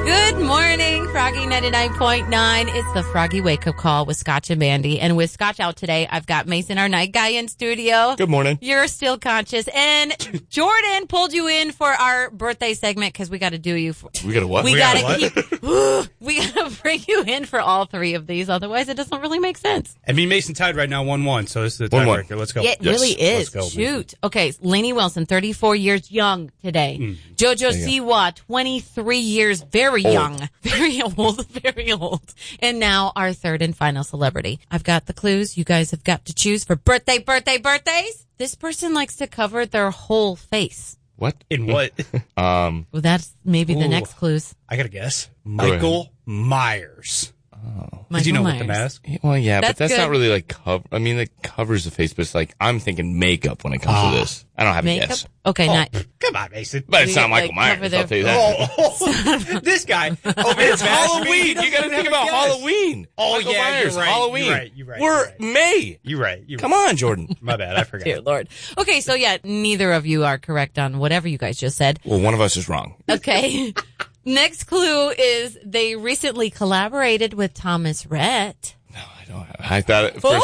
Good morning, Froggy 99.9. It's the Froggy Wake Up Call with Scotch and Mandy. And with Scotch out today, I've got Mason, our night guy, in studio. Good morning. You're still conscious. And Jordan pulled you in for our birthday segment because we got to do you. We got to what? We got to bring you in for all three of these. Otherwise, it doesn't really make sense. I mean, Mason tied right now 1-1, so this is the tiebreaker. Let's go. It really is. Let's go, Shoot. Okay, Lainey Wilson, 34 years young today. JoJo Siwa, 23 years, very young. Very old, very old. And now our third and final celebrity. I've got the clues. You guys have got to choose for birthdays. This person likes to cover their whole face. What? In what? Well, that's maybe the next clues. I got to guess. Michael Myers. Oh. Did you know with the mask? Well, yeah, but that's good. not really like cover. I mean, it covers the face, but it's like I'm thinking makeup when it comes to this. I don't have Makeup? a guess. Okay, not. Come on, Mason. But it's not like, Michael Myers, cover their- I'll tell you that. This guy. It's Halloween. You got to think about Halloween. Oh, Michael yeah, Myers, you're right. Halloween. You're right. We're May. You're right. Come on, Jordan. My bad. I forgot. Dear Lord. Okay, so yeah, neither of you are correct on whatever you guys just said. Well, one of us is wrong. Okay. Next clue is they recently collaborated with Thomas Rhett. No, I don't. I thought at first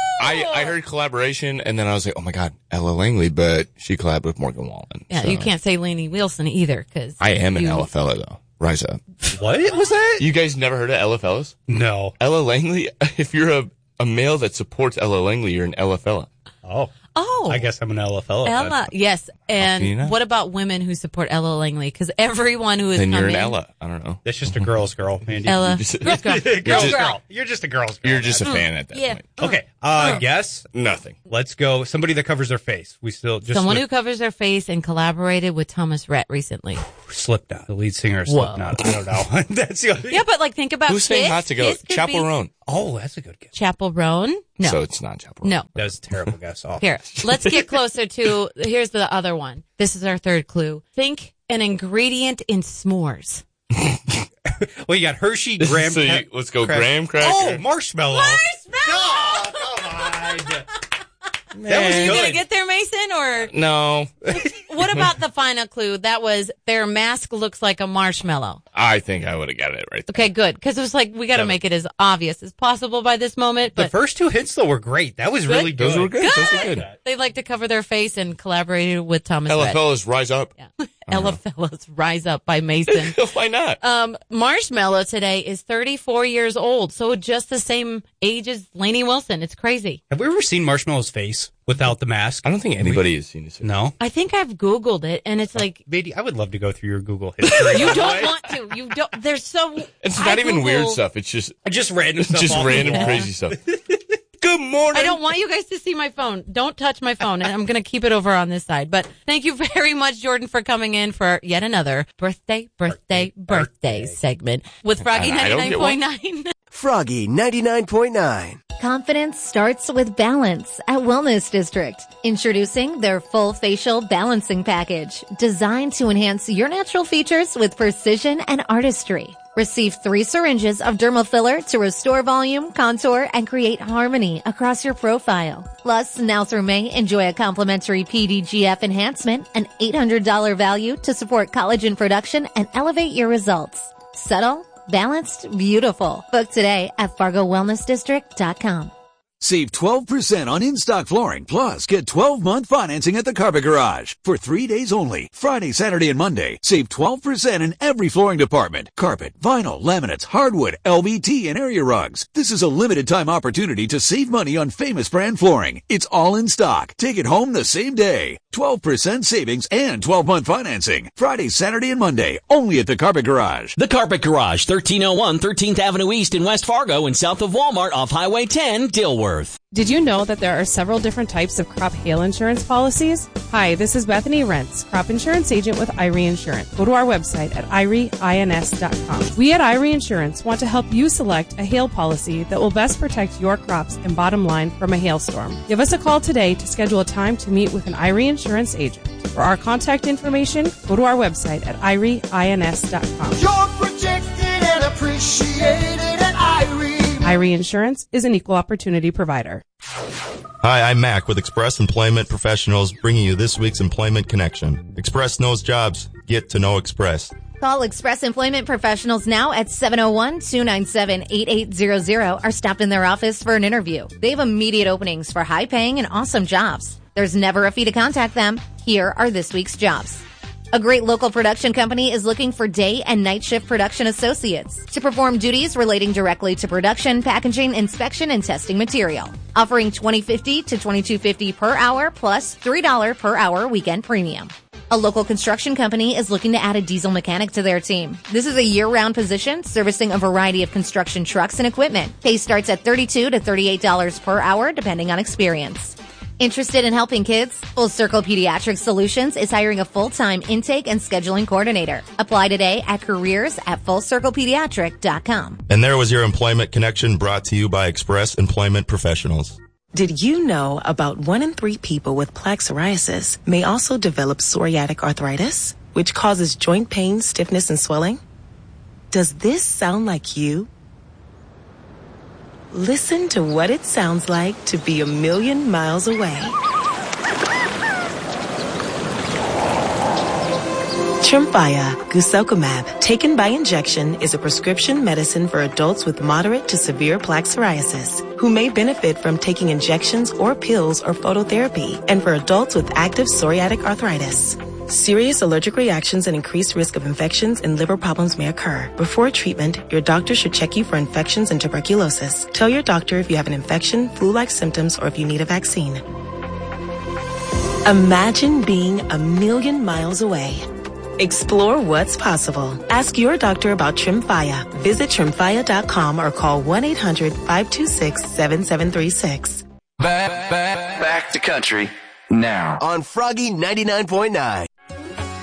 I heard collaboration, and then I was like, oh my god, Ella Langley, but she collabed with Morgan Wallen. Yeah, so. you can't say Lainey Wilson either, because I am an Ella fella though. Rise up. What was that? You guys never heard of Ella fellas? No. Ella Langley. If you're a male that supports Ella Langley, you're an Ella fella. Oh, I guess I'm an Ella fella. Ella. Yes, and what about women who support Ella Langley? Because everyone who is Then you're coming, an Ella. I don't know. That's just a girl's girl, Mandy. Ella, You're girl. You're just a girl's girl. You're just a fan at that Yeah. point. Okay. Guess. Nothing. Let's go. Somebody that covers their face. We still just Someone who covers their face and collaborated with Thomas Rhett recently. Slipknot. The lead singer of Whoa. Slipknot. I don't know. That's the only. Yeah, but like think about Who's saying Kiss. hot to go? Kiss could be- Chapel Roan. Oh, that's a good guess. Chapel Roan? No. So it's not Chapel Roan. No. That was a terrible guess. Oh. Here, let's get closer to, here's the other one. This is our third clue. Think an ingredient in s'mores. Well, you got Hershey, graham. So let's go graham cracker. Oh, marshmallow. Marshmallow! Oh, come on. Man. That was Are you good. going to get there, Mason, or No. what about the final clue? That was their mask looks like a marshmallow. I think I would have got it right there. Okay, good. Because it was like, we got to make it as obvious as possible by this moment. The But first two hits, though, were great. That was really good. Those were good. Those were good. they like to cover their face and collaborated with Thomas Ella Rhett. fellas, rise up. Yeah. Ella Fellas, Rise Up by Mason. Why not? Marshmallow today is 34 years old, so just the same age as Lainey Wilson. It's crazy. Have we ever seen Marshmallow's face without the mask? I don't think anybody has seen this. No. I think I've Googled it, and it's like, Mandy, I would love to go through your Google history. you don't want to. You don't. There's so. It's not even weird stuff. It's Just random stuff. just off the random wall. crazy stuff. Good morning. I don't want you guys to see my phone. Don't touch my phone, and I'm going to keep it over on this side. But thank you very much, Jordan, for coming in for yet another birthday segment with Froggy I don't get one. 99.9. Froggy 99.9. Confidence starts with balance at Wellness District. Introducing their full facial balancing package, designed to enhance your natural features with precision and artistry. Receive 3 syringes of dermal filler to restore volume, contour, and create harmony across your profile. Plus, now through May, enjoy a complimentary PDGF enhancement, an $800 value to support collagen production and elevate your results. Subtle, balanced, beautiful. Book today at FargoWellnessDistrict.com. Save 12% on in-stock flooring, plus get 12-month financing at the Carpet Garage. For 3 days only, Friday, Saturday, and Monday, save 12% in every flooring department. Carpet, vinyl, laminates, hardwood, LVT, and area rugs. This is a limited time opportunity to save money on famous brand flooring. It's all in stock. Take it home the same day. 12% savings and 12-month financing. Friday, Saturday, and Monday, only at the Carpet Garage. The Carpet Garage, 1301 13th Avenue East in West Fargo and south of Walmart off Highway 10, Dilworth. Did you know that there are several different types of crop hail insurance policies? Hi, this is Bethany Rentz, crop insurance agent with IRE Insurance. Go to our website at IREINS.com. We at IRE Insurance want to help you select a hail policy that will best protect your crops and bottom line from a hailstorm. Give us a call today to schedule a time to meet with an IRE Insurance agent. For our contact information, go to our website at IREINS.com. You're protected and appreciated at IRE. IRE Insurance is an equal opportunity provider. Hi, I'm Mac with Express Employment Professionals, bringing you this week's Employment Connection. Express knows jobs. Get to know Express. Call Express Employment Professionals now at 701-297-8800 or stop in their office for an interview. They have immediate openings for high-paying and awesome jobs. There's never a fee to contact them. Here are this week's jobs. A great local production company is looking for day and night shift production associates to perform duties relating directly to production, packaging, inspection, and testing material. Offering $20.50 to $22.50 per hour plus $3 per hour weekend premium. A local construction company is looking to add a diesel mechanic to their team. This is a year-round position servicing a variety of construction trucks and equipment. Pay starts at $32 to $38 per hour depending on experience. Interested in helping kids? Full Circle Pediatric Solutions is hiring a full-time intake and scheduling coordinator. Apply today at careers@fullcirclepediatric.com. And there was your Employment Connection brought to you by Express Employment Professionals. Did you know about 1 in 3 people with plaque psoriasis may also develop psoriatic arthritis, which causes joint pain, stiffness, and swelling? Does this sound like you? Listen to what it sounds like to be a million miles away. Tremfya guselkumab, taken by injection, is a prescription medicine for adults with moderate to severe plaque psoriasis who may benefit from taking injections or pills or phototherapy, and for adults with active psoriatic arthritis. Serious allergic reactions and increased risk of infections and liver problems may occur. Before treatment, your doctor should check you for infections and tuberculosis. Tell your doctor if you have an infection, flu-like symptoms, or if you need a vaccine. Imagine being a million miles away. Explore what's possible. Ask your doctor about Tremfya. Visit Tremfya.com or call 1-800-526-7736. Back to country now on Froggy 99.9.